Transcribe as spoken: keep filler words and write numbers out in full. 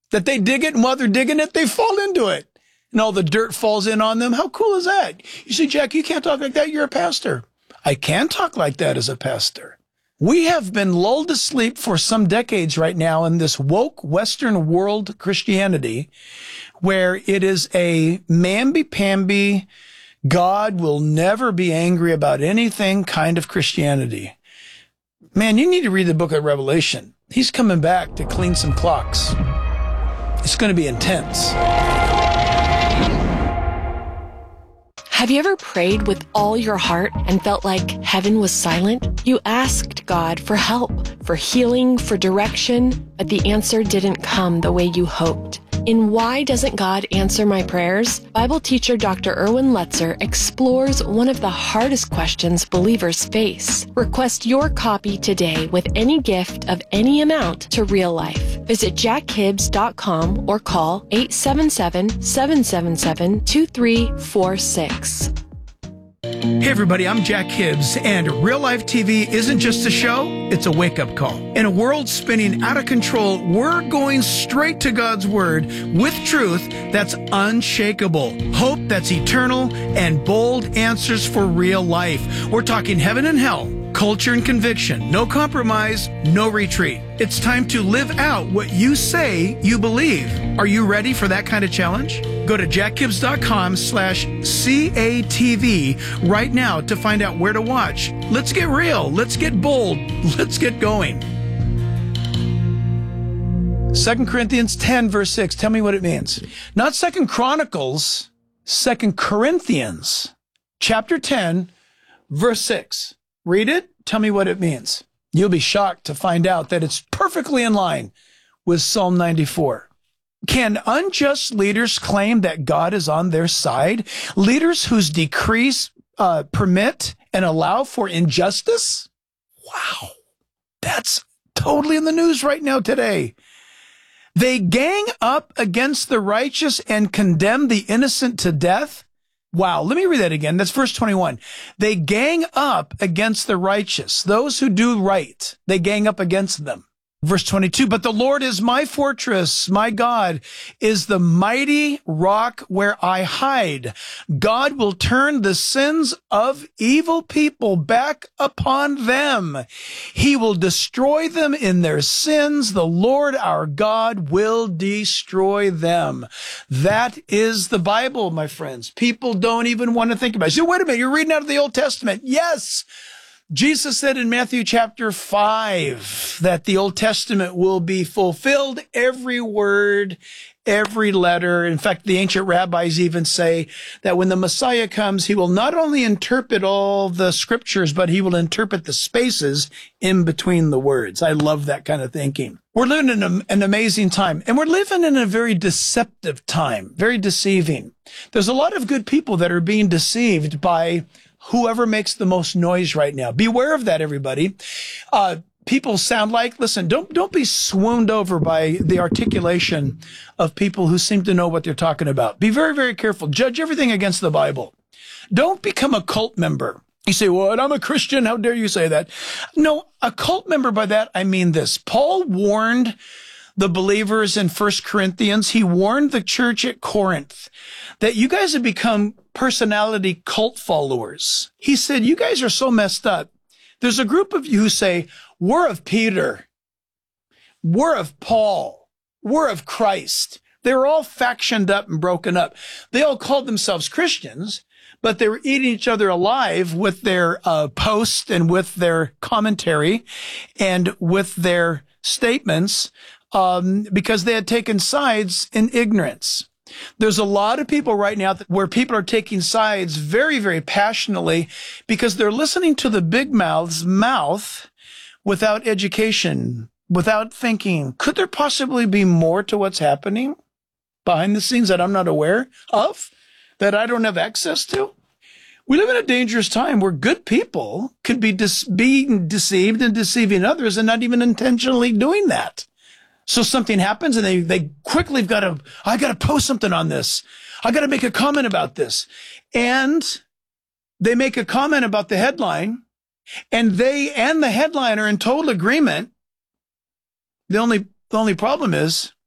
That they dig it, and while they're digging it, they fall into it. And all the dirt falls in on them. How cool is that? You say, Jack, you can't talk like that. You're a pastor. I can talk like that as a pastor. We have been lulled to sleep for some decades right now in this woke Western world Christianity, where it is a mamby-pamby, God will never be angry about anything kind of Christianity. Man, you need to read the book of Revelation. He's coming back to clean some clocks. It's going to be intense. Have you ever prayed with all your heart and felt like heaven was silent? You asked God for help, for healing, for direction, but the answer didn't come the way you hoped. In Why Doesn't God Answer My Prayers? Bible teacher Doctor Erwin Lutzer explores one of the hardest questions believers face. Request your copy today with any gift of any amount to Real Life. Visit jack hibbs dot com or call eight seven seven, seven seven seven, two three four six. Hey everybody, I'm Jack Hibbs, and Real Life T V isn't just a show, it's a wake-up call. In a world spinning out of control, we're going straight to God's Word with truth that's unshakable, hope that's eternal, and bold answers for real life. We're talking heaven and hell, culture and conviction, no compromise, no retreat. It's time to live out what you say you believe. Are you ready for that kind of challenge? Go to jack hibbs dot com slash C A T V right now to find out where to watch. Let's get real. Let's get bold. Let's get going. Second Corinthians ten, verse six. Tell me what it means. Not Second Chronicles, Second Corinthians, chapter ten, verse six. Read it. Tell me what it means. You'll be shocked to find out that it's perfectly in line with Psalm ninety-four. Can unjust leaders claim that God is on their side? Leaders whose decrees uh, permit and allow for injustice? Wow, that's totally in the news right now today. They gang up against the righteous and condemn the innocent to death? Wow, let me read that again. That's verse twenty-one. They gang up against the righteous, those who do right. They gang up against them. Verse twenty-two, but the Lord is my fortress, my God is the mighty rock where I hide. God will turn the sins of evil people back upon them. He will destroy them in their sins. The Lord our God will destroy them. That is the Bible, my friends. People don't even want to think about it. So wait a minute, you're reading out of the Old Testament. Yes. Jesus said in Matthew chapter five that the Old Testament will be fulfilled, every word, every letter. In fact, the ancient rabbis even say that when the Messiah comes, he will not only interpret all the scriptures, but he will interpret the spaces in between the words. I love that kind of thinking. We're living in a, an amazing time, and we're living in a very deceptive time, very deceiving. There's a lot of good people that are being deceived by whoever makes the most noise right now. Beware of that, everybody. Uh, people sound like, listen, don't, don't be swooned over by the articulation of people who seem to know what they're talking about. Be very, very careful. Judge everything against the Bible. Don't become a cult member. You say, well, I'm a Christian. How dare you say that? No, a cult member, by that, I mean this. Paul warned the believers in First Corinthians. He warned the church at Corinth that you guys have become personality cult followers. He said, you guys are so messed up. There's a group of you who say, we're of Peter, we're of Paul, we're of Christ. They're all factioned up and broken up. They all called themselves Christians, but they were eating each other alive with their uh, posts and with their commentary and with their statements um, because they had taken sides in ignorance. There's a lot of people right now that, where people are taking sides very, very passionately because they're listening to the big mouth's mouth without education, without thinking. Could there possibly be more to what's happening behind the scenes that I'm not aware of, that I don't have access to? We live in a dangerous time where good people could be de- being deceived and deceiving others and not even intentionally doing that. So something happens and they, they quickly got to, I got to post something on this. I got to make a comment about this. And they make a comment about the headline and they and the headline are in total agreement. The only, the only problem is